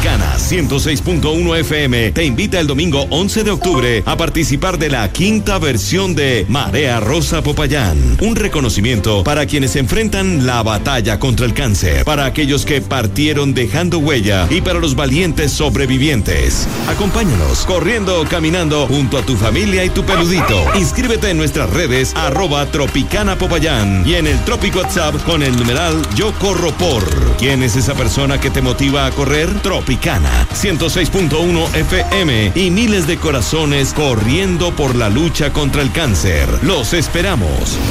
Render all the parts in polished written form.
Tropicana 106.1 FM te invita el domingo 11 de octubre a participar de la quinta versión de Marea Rosa Popayán. Un reconocimiento para quienes enfrentan la batalla contra el cáncer, para aquellos que partieron dejando huella y para los valientes sobrevivientes. Acompáñanos corriendo o caminando junto a tu familia y tu peludito. Inscríbete en nuestras redes @Tropicana Popayán y en el Tropic WhatsApp con el numeral Yo Corro Por. ¿Quién es esa persona que te motiva a correr? Tropicana 106.1 FM y miles de corazones corriendo por la lucha contra el cáncer. Los esperamos.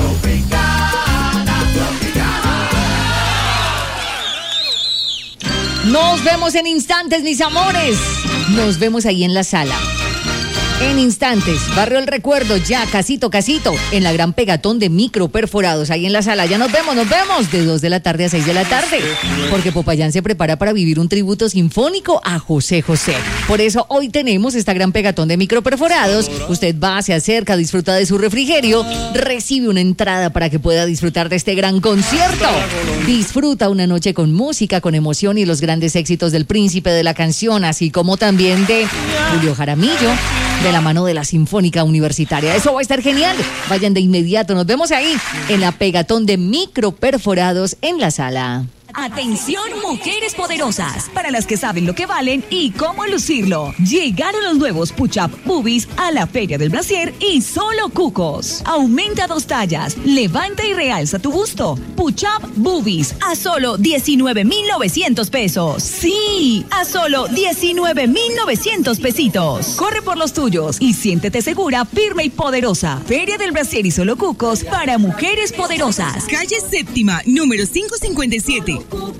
Nos vemos en instantes, mis amores. Nos vemos ahí en la sala. En instantes, Barrio El Recuerdo, ya casito, en la gran pegatón de micro perforados, ahí en la sala. Ya nos vemos, de 2 de la tarde a 6 de la tarde, porque Popayán se prepara para vivir un tributo sinfónico a José José. Por eso hoy tenemos esta gran pegatón de micro perforados. Usted va, se acerca, disfruta de su refrigerio, recibe una entrada para que pueda disfrutar de este gran concierto. Disfruta una noche con música, con emoción y los grandes éxitos del príncipe de la canción, así como también de Julio Jaramillo, de la mano de la Sinfónica Universitaria. Eso va a estar genial. Vayan de inmediato. Nos vemos ahí en la pegatón de micro perforados en la sala. Atención, mujeres poderosas, para las que saben lo que valen y cómo lucirlo. Llegaron los nuevos Push-Up Boobies a la Feria del Brasier y solo cucos. Aumenta 2 tallas, levanta y realza tu busto. Push-Up Boobies a solo 19,900 pesos. Sí, a solo 19,900 pesitos. Corre por los tuyos y siéntete segura, firme y poderosa. Feria del Brasier y solo cucos para mujeres poderosas. Calle Séptima, número 557.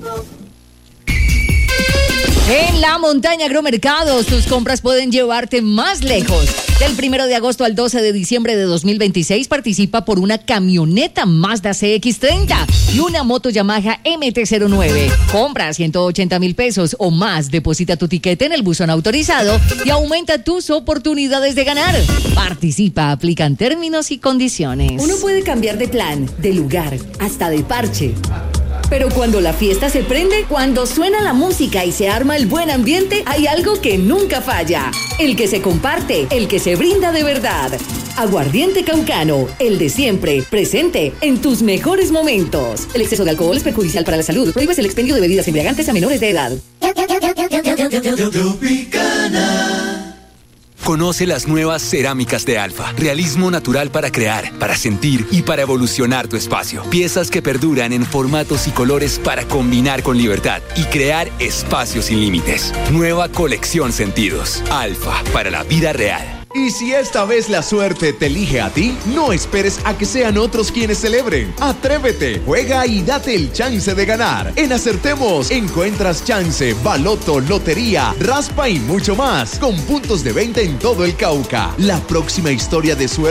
En La Montaña Agromercados, tus compras pueden llevarte más lejos. Del 1 de agosto al 12 de diciembre de 2026 participa por una camioneta Mazda CX-30 y una moto Yamaha MT-09. Compra 180,000 pesos o más, deposita tu tiquete en el buzón autorizado y aumenta tus oportunidades de ganar. Participa, aplican términos y condiciones. Uno puede cambiar de plan, de lugar, hasta de parche. Pero cuando la fiesta se prende, cuando suena la música y se arma el buen ambiente, hay algo que nunca falla. El que se comparte, el que se brinda de verdad. Aguardiente Caucano, el de siempre, presente en tus mejores momentos. El exceso de alcohol es perjudicial para la salud. Prohíbes el expendio de bebidas embriagantes a menores de edad. Conoce las nuevas cerámicas de Alfa. Realismo natural para crear, para sentir y para evolucionar tu espacio. Piezas que perduran en formatos y colores para combinar con libertad y crear espacios sin límites. Nueva colección Sentidos. Alfa, para la vida real. Y si esta vez la suerte te elige a ti, no esperes a que sean otros quienes celebren. Atrévete, juega y date el chance de ganar. En Acertemos encuentras chance, baloto, lotería, raspa y mucho más, con puntos de venta en todo el Cauca. La próxima historia de suerte